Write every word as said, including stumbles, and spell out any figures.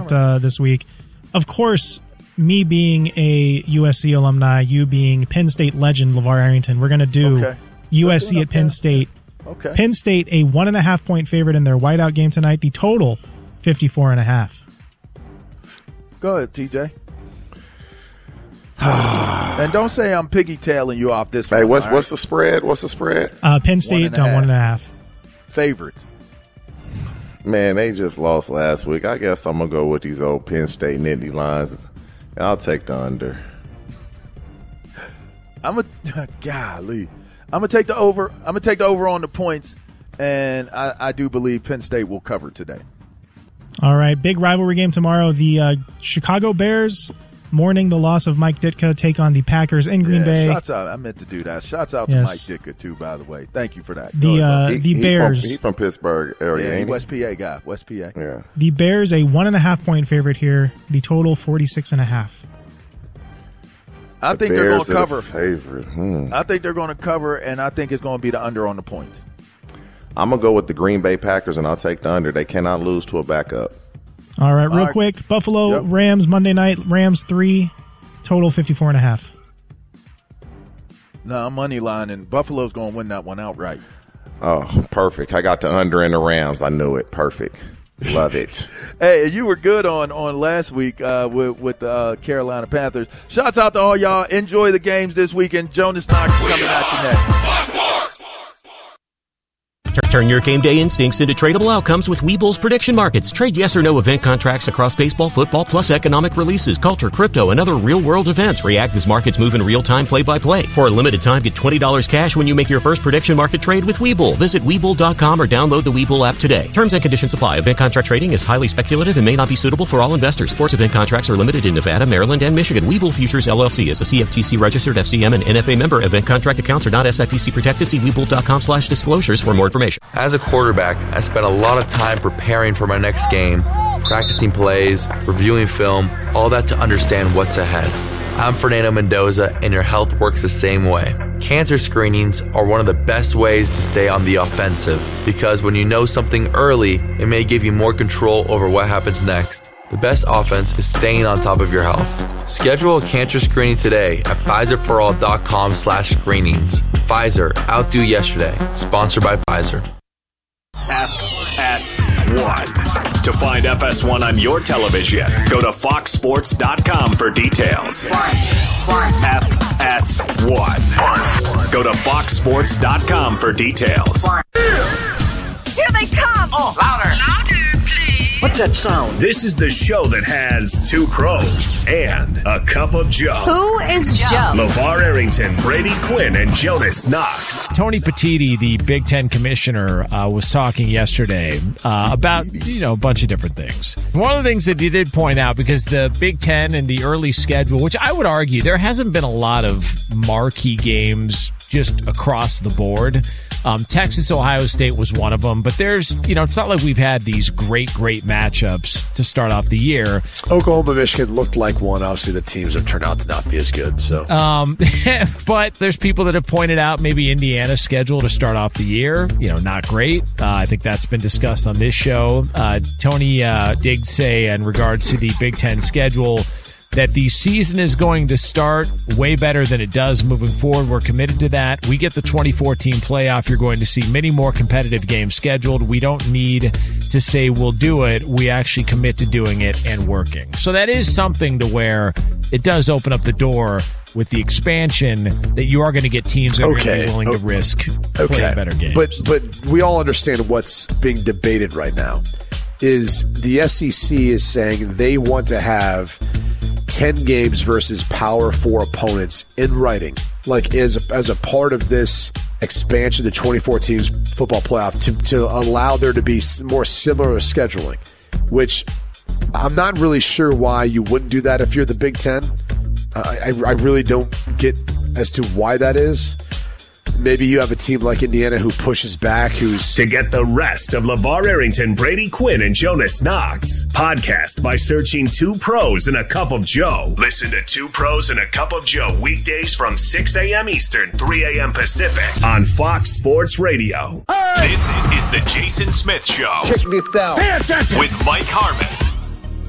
out uh, this week. Of course, me being a U S C alumni, you being Penn State legend LeVar Arrington, we're going to do okay. U S C at Penn State. Okay. Penn State, a one and a half point favorite in their whiteout game tonight. The total, fifty-four and a half. Go ahead, T J. And don't say I'm piggy-tailing you off this hey, one. Hey, what's right? what's the spread? What's the spread? Uh, Penn State on one and a half. Favorites. Man, they just lost last week. I guess I'm going to go with these old Penn State Nittany Lions. And I'll take the under. I'm a golly. I'm going to take the over. I'm going to take the over on the points, and I, I do believe Penn State will cover today. All right, big rivalry game tomorrow. The uh, Chicago Bears, mourning the loss of Mike Ditka, take on the Packers in Green yeah, Bay. Shots out. I meant to do that. Shots out yes. to Mike Ditka, too, by the way. Thank you for that. The uh, he, the he Bears. He's from, he from Pittsburgh area, yeah, ain't he? West P A guy. West P A. Yeah. The Bears, a one and a half point favorite here. The total, forty-six and a half. I the think Bears they're going to cover. Favorite. Hmm. I think they're going to cover, and I think it's going to be the under on the points. I'm going to go with the Green Bay Packers, and I'll take the under. They cannot lose to a backup. All right, real All right. quick. Buffalo Yep. Rams Monday night. Rams three, total fifty-four and a half. No, I'm money line, and Buffalo's going to win that one outright. Oh, perfect. I got the under in the Rams. I knew it. Perfect. Love it. Hey, you were good on, on last week uh, with, with the uh, Carolina Panthers. Shouts out to all y'all. Enjoy the games this weekend. Jonas Knox coming at you next. Turn your game day instincts into tradable outcomes with Webull's prediction markets. Trade yes or no event contracts across baseball, football, plus economic releases, culture, crypto, and other real-world events. React as markets move in real time, play-by-play. For a limited time, get twenty dollars cash when you make your first prediction market trade with Webull. Visit Webull dot com or download the Webull app today. Terms and conditions apply. Event contract trading is highly speculative and may not be suitable for all investors. Sports event contracts are limited in Nevada, Maryland, and Michigan. Webull Futures, L L C is a C F T C-registered F C M and N F A member. Event contract accounts are not S I P C protected. See Webull dot com slash disclosures for more information. As a quarterback, I spent a lot of time preparing for my next game, practicing plays, reviewing film, all that to understand what's ahead. I'm Fernando Mendoza, and your health works the same way. Cancer screenings are one of the best ways to stay on the offensive, because when you know something early, it may give you more control over what happens next. The best offense is staying on top of your health. Schedule a cancer screening today at Pfizer for all dot com slash screenings. Pfizer, outdo yesterday. Sponsored by Pfizer. F S one. To find F S one on your television, go to fox sports dot com for details. F S one. Go to fox sports dot com for details. Here they come! Oh, louder! Louder, please! What's that sound? This is the show that has two pros and a cup of Joe. Who is Joe? LeVar Arrington, Brady Quinn, and Jonas Knox. Tony Petitti, the Big Ten commissioner, uh, was talking yesterday uh, about, you know, a bunch of different things. One of the things that he did point out, because the Big Ten and the early schedule, which I would argue there hasn't been a lot of marquee games just across the board. Um, Texas, Ohio State was one of them, but there's, you know, it's not like we've had these great, great matchups to start off the year. Oklahoma, Michigan looked like one. Obviously, the teams have turned out to not be as good. So, um, but there's people that have pointed out maybe Indiana's schedule to start off the year, you know, not great. Uh, I think that's been discussed on this show. Uh, Tony uh, did say in regards to the Big Ten schedule that the season is going to start way better than it does moving forward. We're committed to that. We get the twenty fourteen playoff. You're going to see many more competitive games scheduled. We don't need to say we'll do it. We actually commit to doing it and working. So that is something to where it does open up the door with the expansion that you are going to get teams that are okay. going to be willing okay. to risk okay. playing better games. But, but we all understand what's being debated right now is the S E C is saying they want to have ten games versus Power Four opponents in writing, like as a, as a part of this expansion to twenty-four teams football playoff to, to allow there to be more similar scheduling, which I'm not really sure why you wouldn't do that if you're the Big Ten. Uh, I, I really don't get as to why that is. Maybe you have a team like Indiana who pushes back, who's... To get the rest of LeVar Arrington, Brady Quinn, and Jonas Knox. Podcast by searching Two Pros and a Cup of Joe. Listen to Two Pros and a Cup of Joe weekdays from six a.m. Eastern, three a.m. Pacific on Fox Sports Radio. Hey! This is the Jason Smith Show. Check this out. Pay attention. With Mike Harmon.